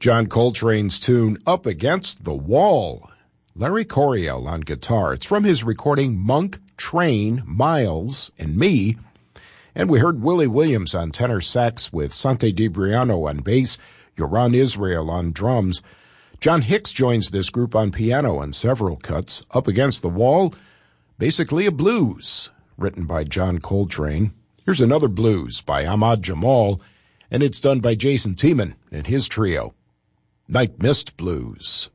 John Coltrane's tune Up Against the Wall. Larry Coryell on guitar. It's from his recording Monk, Train, Miles, and Me. And we heard Willie Williams on tenor sax with Sante DiBriano on bass, Yoran Israel on drums. John Hicks joins this group on piano on several cuts. Up Against the Wall, basically a blues written by John Coltrane. Here's another blues by Ahmad Jamal, and it's done by Jason Tiemann and his trio. Night Mist Blues.